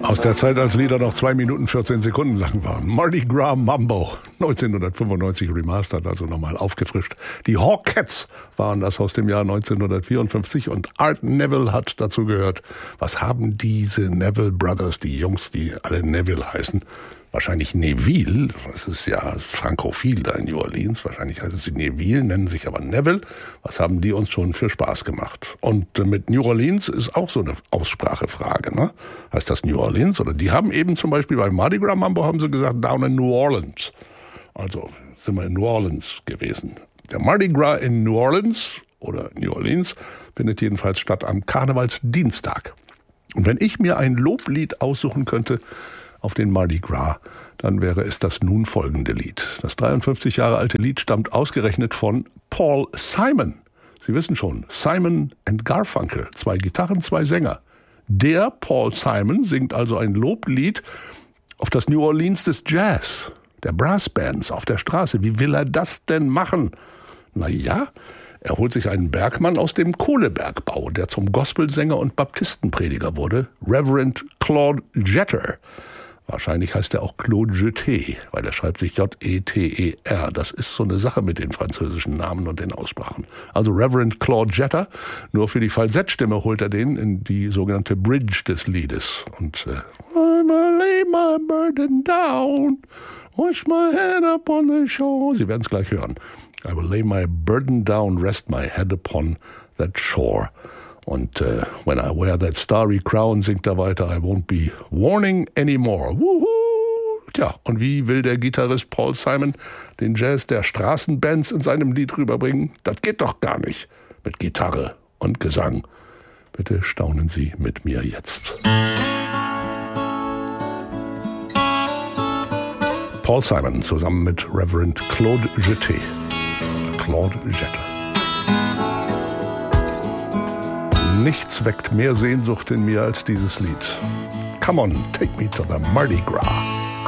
Aus der Zeit, als Lieder noch 2 Minuten 14 Sekunden lang waren. Mardi Gras Mambo, 1995 remastered, also nochmal aufgefrischt. Die Hawkettes waren das aus dem Jahr 1954 und Art Neville hat dazu gehört. Was haben diese Neville Brothers, die Jungs, die alle Neville heißen? Wahrscheinlich Neville, das ist ja frankophil da in New Orleans, wahrscheinlich heißen sie Neville, nennen sich aber Neville. Was haben die uns schon für Spaß gemacht? Und mit New Orleans ist auch so eine Aussprachefrage, ne? Heißt das New Orleans? Oder die haben eben zum Beispiel bei Mardi Gras Mambo haben sie gesagt, down in New Orleans. Also sind wir in New Orleans gewesen. Der Mardi Gras in New Orleans oder New Orleans findet jedenfalls statt am Karnevalsdienstag. Und wenn ich mir ein Loblied aussuchen könnte auf den Mardi Gras, dann wäre es das nun folgende Lied. Das 53 Jahre alte Lied stammt ausgerechnet von Paul Simon. Sie wissen schon, Simon and Garfunkel, 2 Gitarren, 2 Sänger. Der Paul Simon singt also ein Loblied auf das New Orleans des Jazz, der Brassbands auf der Straße. Wie will er das denn machen? Naja, er holt sich einen Bergmann aus dem Kohlebergbau, der zum Gospelsänger und Baptistenprediger wurde, Reverend Claude Jeter. Wahrscheinlich heißt er auch Claude Jeter, weil er schreibt sich J-E-T-E-R. Das ist so eine Sache mit den französischen Namen und den Aussprachen. Also Reverend Claude Jeter, nur für die Falsettstimme holt er den in die sogenannte Bridge des Liedes. Und I will lay my burden down, wash my head upon the shore. Sie werden es gleich hören. I will lay my burden down, rest my head upon that shore. Und when I wear that starry crown, singt er weiter, I won't be warning anymore. Wuhu! Tja, und wie will der Gitarrist Paul Simon den Jazz der Straßenbands in seinem Lied rüberbringen? Das geht doch gar nicht mit Gitarre und Gesang. Bitte staunen Sie mit mir jetzt. Paul Simon zusammen mit Reverend Claude Jeter. Claude Jeter. Nichts weckt mehr Sehnsucht in mir als dieses Lied. Come on, take me to the Mardi Gras.